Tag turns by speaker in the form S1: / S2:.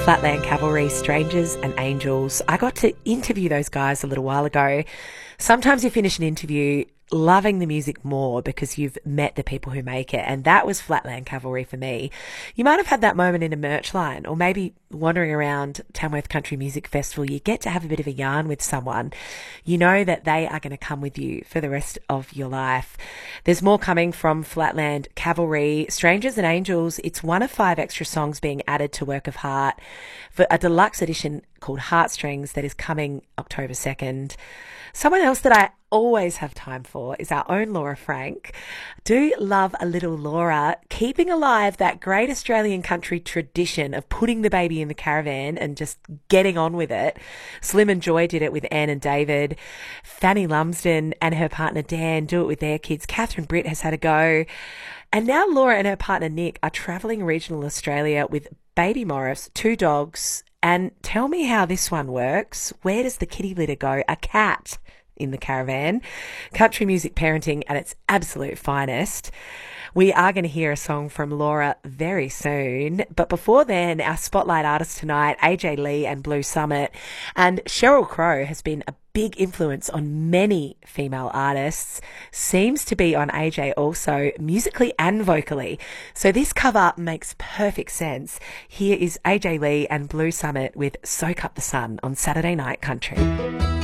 S1: Flatland Cavalry, Strangers and Angels. I got to interview those guys a little while ago. Sometimes you finish an interview loving the music more because you've met the people who make it, and that was Flatland Cavalry for me. You might have had that moment in a merch line, or maybe wandering around Tamworth Country Music Festival. You get to have a bit of a yarn with someone. You know that they are going to come with you for the rest of your life. There's more coming from Flatland Cavalry. Strangers and Angels, it's one of 5 extra songs being added to Work of Heart for a deluxe edition called Heartstrings that is coming October 2nd. Someone else that I always have time for is our own Laura Frank. Do love a little Laura, keeping alive that great Australian country tradition of putting the baby in the caravan and just getting on with it. Slim and Joy did it with Anne and David. Fanny Lumsden and her partner Dan do it with their kids. Catherine Britt has had a go. And now Laura and her partner Nick are travelling regional Australia with baby Morris, 2 dogs. And tell me how this one works. Where does the kitty litter go? A cat in the caravan. Country music parenting at its absolute finest. We are going to hear a song from Laura very soon. But before then, our spotlight artist tonight, AJ Lee and Blue Summit. And Sheryl Crow has been a big influence on many female artists. Seems to be on AJ also, musically and vocally. So this cover makes perfect sense. Here is AJ Lee and Blue Summit with Soak Up the Sun on Saturday Night Country.